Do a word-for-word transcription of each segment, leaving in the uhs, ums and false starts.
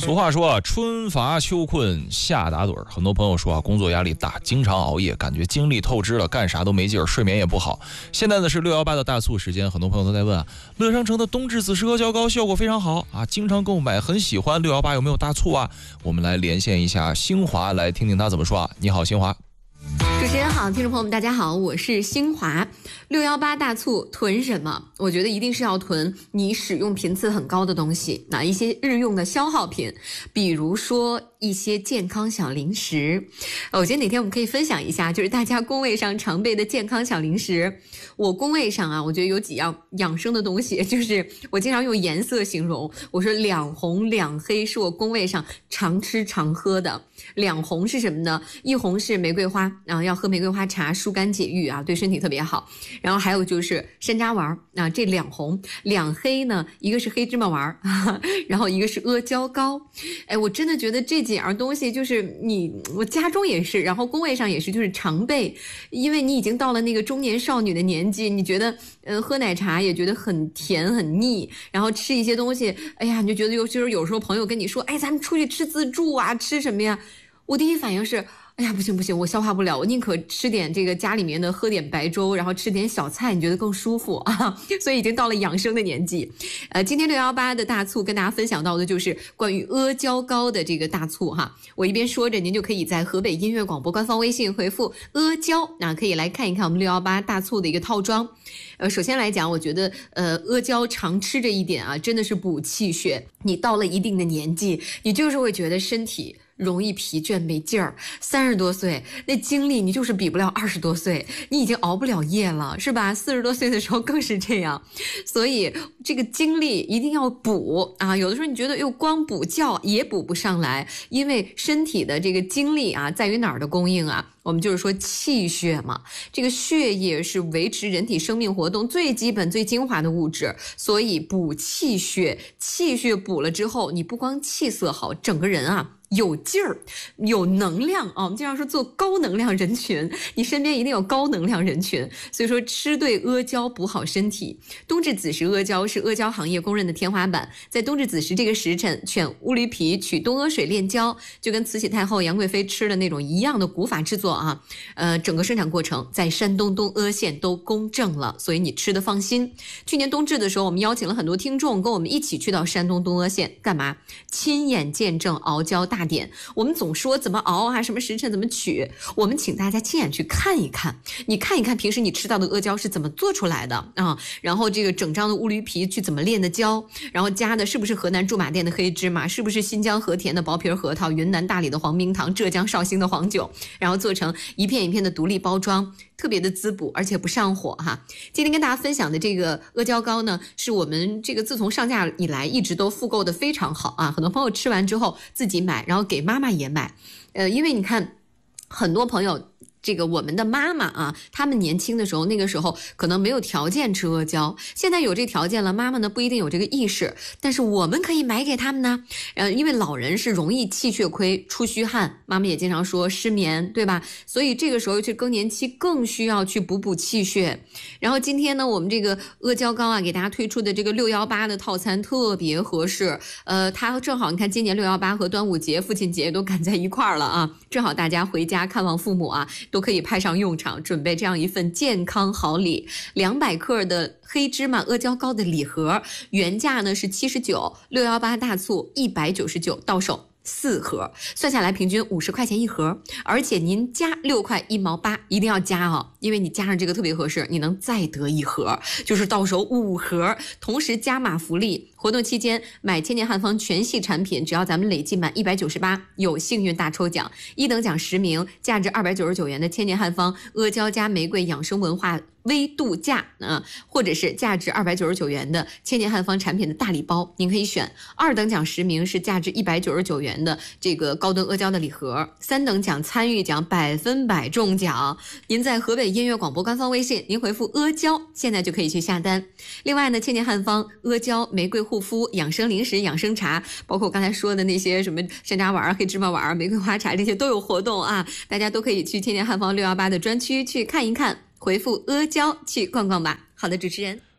俗话说啊，春乏秋困夏打盹儿。很多朋友说啊，工作压力大，经常熬夜，感觉精力透支了，干啥都没劲儿，睡眠也不好。现在呢是六一八的大促时间，很多朋友都在问啊，乐商城的冬至紫石阿胶糕效果非常好啊，经常购买，很喜欢。六一八有没有大促啊？我们来连线一下兴华，来听听他怎么说啊。你好，兴华。 主持人好，听众朋友们大家好，我是兴华。六一八大促囤什么？我觉得一定是要囤你使用频次很高的东西，哪一些日用的消耗品，比如说一些健康小零食。我觉得哪天我们可以分享一下，就是大家工位上常备的健康小零食。我工位上啊，我觉得有几样养生的东西，就是我经常用颜色形容，我说两红两黑是我工位上常吃常喝的。两红是什么呢？一红是玫瑰花，然后要喝玫瑰花茶，疏肝解郁啊，对身体特别好。然后还有就是山楂丸啊，这两红。两黑呢，一个是黑芝麻丸，然后一个是阿胶糕。哎，我真的觉得这几样东西就是你，我家中也是，然后工位上也是，就是常备。因为你已经到了那个中年少女的年纪，你觉得呃喝奶茶也觉得很甜很腻，然后吃一些东西，哎呀，你就觉得尤其是有时候朋友跟你说，哎，咱们出去吃自助啊，吃什么呀？我第一反应是，哎呀，不行不行，我消化不了，我宁可吃点这个家里面的，喝点白粥，然后吃点小菜，你觉得更舒服啊？所以已经到了养生的年纪。呃，今天六一八的大促跟大家分享到的就是关于阿胶糕的这个大促哈。我一边说着，您就可以在河北音乐广播官方微信回复阿胶，那可以来看一看我们六一八大促的一个套装。呃，首先来讲，我觉得呃阿胶常吃这一点啊，真的是补气血。你到了一定的年纪，你就是会觉得身体容易疲倦没劲儿，三十多岁那精力你就是比不了二十多岁，你已经熬不了夜了，是吧？四十多岁的时候更是这样，所以这个精力一定要补啊！有的时候你觉得又光补觉也补不上来，因为身体的这个精力啊，在于哪儿的供应啊？我们就是说气血嘛，这个血液是维持人体生命活动最基本最精华的物质，所以补气血，气血补了之后，你不光气色好，整个人啊有劲儿，有能量啊！我们经常说做高能量人群，你身边一定有高能量人群。所以说吃对阿胶补好身体。冬至子时阿胶是阿胶行业公认的天花板，在冬至子时这个时辰，选乌驴皮取东阿水炼胶，就跟慈禧太后杨贵妃吃的那种一样的古法制作啊。呃，整个生产过程在山东东阿县都公证了，所以你吃的放心。去年冬至的时候，我们邀请了很多听众跟我们一起去到山东东阿县干嘛？亲眼见证熬胶大典。我们总说怎么熬啊，什么时辰怎么取，我们请大家亲眼去看一看，你看一看平时你吃到的阿胶是怎么做出来的啊，然后这个整张的乌驴皮去怎么炼的胶，然后加的是不是河南驻马店的黑芝麻，是不是新疆和田的薄皮核桃，云南大理的黄冰糖，浙江绍兴的黄酒，然后做成一片一片的独立包装，特别的滋补，而且不上火哈。今天跟大家分享的这个阿胶糕呢，是我们这个自从上架以来一直都复购的非常好啊，很多朋友吃完之后自己买，然后给妈妈也买。呃，因为你看很多朋友这个我们的妈妈啊，他们年轻的时候，那个时候可能没有条件吃阿胶，现在有这条件了，妈妈呢不一定有这个意识，但是我们可以买给他们呢。呃，因为老人是容易气血亏、出虚汗，妈妈也经常说失眠，对吧？所以这个时候去更年期更需要去补补气血。然后今天呢，我们这个阿胶糕啊，给大家推出的这个六一八的套餐特别合适。呃，它正好你看今年六一八和端午节、父亲节都赶在一块儿了啊，正好大家回家看望父母啊，都可以派上用场，准备这样一份健康好礼。两百克的黑芝麻阿胶糕的礼盒，原价呢是七十九，六一八大促一百九十九，到手四盒，算下来平均五十块钱一盒，而且您加六块一毛八，一定要加哦，因为你加上这个特别合适，你能再得一盒，就是到手五盒，同时加码福利。活动期间买千年汉方全系产品，只要咱们累计满一百九十八，有幸运大抽奖，一等奖十名，价值二百九十九元的千年汉方阿胶加玫瑰养生文化微度假啊，或者是价值二百九十九元的千年汉方产品的大礼包，您可以选。二等奖十名是价值一百九十九元的这个高端阿胶的礼盒，三等奖参与奖百分百中奖。您在河北音乐广播官方微信，您回复阿胶，现在就可以去下单。另外呢，千年汉方阿胶玫瑰护肤养生零食养生茶，包括我刚才说的那些什么山楂丸、黑芝麻丸、玫瑰花茶，这些都有活动啊，大家都可以去千年汉方六一八的专区去看一看，回复阿胶去逛逛吧。好的，主持人。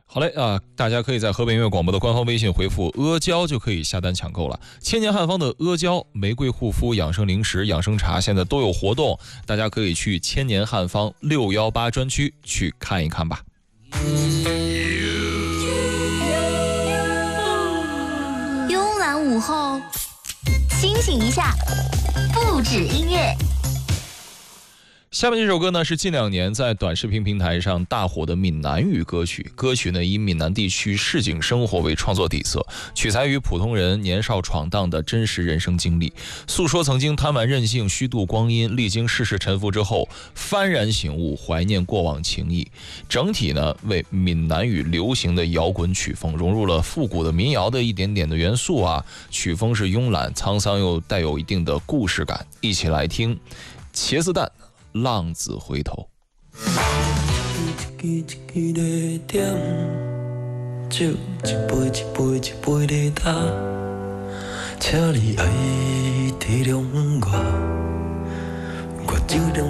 好嘞啊，大家可以在河北音乐广播的官方微信回复阿胶就可以下单抢购了。千年汉方的阿胶、玫瑰护肤、养生零食、养生茶现在都有活动，大家可以去千年汉方六一八专区去看一看吧。 慵懒午后，清醒一下，不止音乐。 下面这首歌呢是近两年在短视频平台上大火的闽南语歌曲。歌曲呢以闽南地区市井生活为创作底色，取材于普通人年少闯荡的真实人生经历，诉说曾经贪玩任性、虚度光阴，历经世事沉浮之后幡然醒悟，怀念过往情谊。整体呢为闽南语流行的摇滚曲风，融入了复古的民谣的一点点的元素啊。曲风是慵懒沧桑，又带有一定的故事感。一起来听茄子蛋浪子回头。 一支一支在点，酒一杯一杯一杯在打，请你爱体谅我，我酒量。